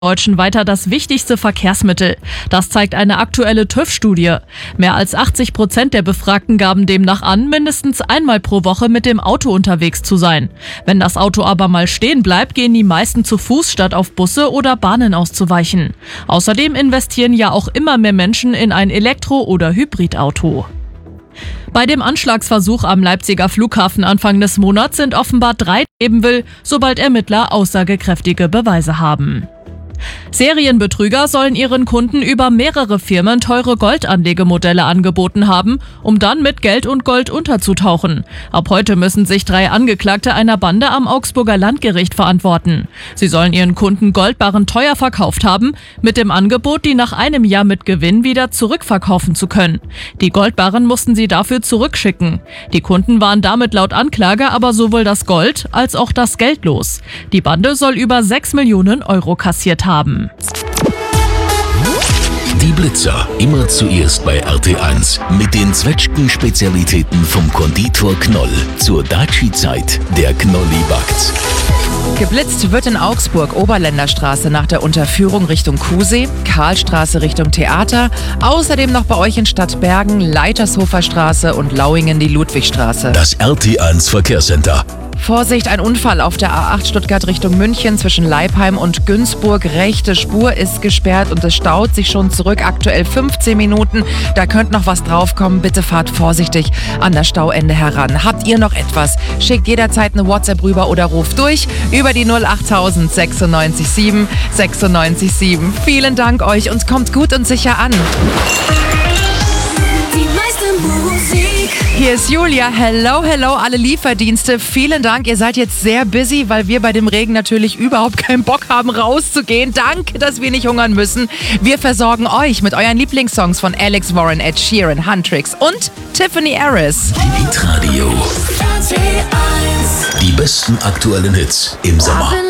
Deutschen weiter das wichtigste Verkehrsmittel. Das zeigt eine aktuelle TÜV-Studie. Mehr als 80% der Befragten gaben demnach an, mindestens einmal pro Woche mit dem Auto unterwegs zu sein. Wenn das Auto aber mal stehen bleibt, gehen die meisten zu Fuß, statt auf Busse oder Bahnen auszuweichen. Außerdem investieren ja auch immer mehr Menschen in ein Elektro- oder Hybridauto. Bei dem Anschlagsversuch am Leipziger Flughafen Anfang des Monats sind offenbar 3 geben will, sobald Ermittler aussagekräftige Beweise haben. Serienbetrüger sollen ihren Kunden über mehrere Firmen teure Goldanlegemodelle angeboten haben, um dann mit Geld und Gold unterzutauchen. Ab heute müssen sich 3 Angeklagte einer Bande am Augsburger Landgericht verantworten. Sie sollen ihren Kunden Goldbarren teuer verkauft haben, mit dem Angebot, die nach einem Jahr mit Gewinn wieder zurückverkaufen zu können. Die Goldbarren mussten sie dafür zurückschicken. Die Kunden waren damit laut Anklage aber sowohl das Gold als auch das Geld los. Die Bande soll über 6 Millionen Euro kassiert haben. Die Blitzer, immer zuerst bei RT1 mit den Zwetschgen-Spezialitäten vom Konditor Knoll. Zur Daci-Zeit, der Knolli backt's. Geblitzt wird in Augsburg Oberländerstraße nach der Unterführung Richtung Kuhsee, Karlstraße Richtung Theater, außerdem noch bei euch in Stadtbergen, Leitershofer Straße und Lauingen die Ludwigstraße. Das RT1 Verkehrscenter. Vorsicht, ein Unfall auf der A8 Stuttgart Richtung München zwischen Leipheim und Günzburg. Rechte Spur ist gesperrt und es staut sich schon zurück. Aktuell 15 Minuten. Da könnte noch was draufkommen. Bitte fahrt vorsichtig an das Stauende heran. Habt ihr noch etwas? Schickt jederzeit eine WhatsApp rüber oder ruft durch über die 08000 96 7 96 7. Vielen Dank euch und kommt gut und sicher an. Hier ist Julia. Hello, hello, alle Lieferdienste. Vielen Dank. Ihr seid jetzt sehr busy, weil wir bei dem Regen natürlich überhaupt keinen Bock haben, rauszugehen. Danke, dass wir nicht hungern müssen. Wir versorgen euch mit euren Lieblingssongs von Alex Warren, Ed Sheeran, Huntrix und Tiffany Harris. Hitradio. Die besten aktuellen Hits im Sommer.